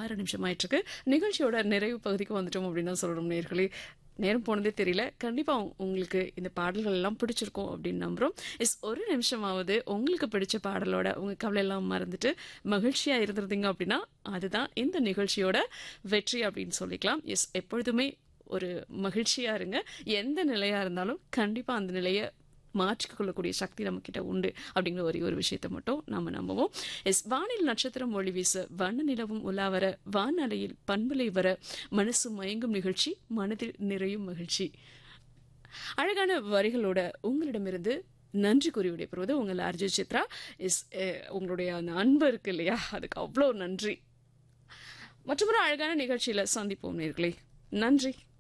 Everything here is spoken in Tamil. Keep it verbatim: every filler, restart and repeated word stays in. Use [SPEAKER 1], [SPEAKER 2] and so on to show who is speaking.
[SPEAKER 1] ஆறு நிமிஷம் ஆயிட்டு இருக்கு. நிகழ்ச்சியோட நிறைவு பகுதிக்கு வந்துட்டோம் அப்படின்னு தான் சொல்லணும் நேர்களே. நேரம் போனதே தெரியல. கண்டிப்பா உ- உங்களுக்கு இந்த பாடல்கள் எல்லாம் பிடிச்சிருக்கும் அப்படின்னு நம்புறோம். எஸ், ஒரு நிமிஷமாவது உங்களுக்கு பிடிச்ச பாடலோட உங்க கவலை எல்லாம் மறந்துட்டு மகிழ்ச்சியா இருந்திருந்தீங்க அப்படின்னா அதுதான் இந்த நிகழ்ச்சியோட வெற்றி அப்படின்னு சொல்லிக்கலாம். எஸ், எப்பொழுதுமே ஒரு மகிழ்ச்சியா இருங்க. எந்த நிலையா இருந்தாலும் கண்டிப்பா அந்த நிலையை மாற்றிக் கொள்ளக்கூடிய சக்தி நம்ம கிட்ட உண்டு அப்படிங்கிற ஒரே ஒரு விஷயத்தை மட்டும் நாம நம்புவோம். எஸ், வானில் நட்சத்திரம் ஒளி வீச வண்ண நிலவும் உலாவர வானலையில் பண்பலை வர மனசு மயங்கும் நிகழ்ச்சி மனதில் நிறையும் மகிழ்ச்சி. அழகான வரிகளோட உங்களிடமிருந்து நன்றி கூறி விடைபெறுவது உங்கள் ஆர்ஜே சித்ரா. எஸ், உங்களுடைய அந்த அன்பு இருக்கு இல்லையா, அதுக்கு அவ்வளோ நன்றி. மற்றொரு அழகான நிகழ்ச்சியில சந்திப்போம் நேர்களே. நன்றி.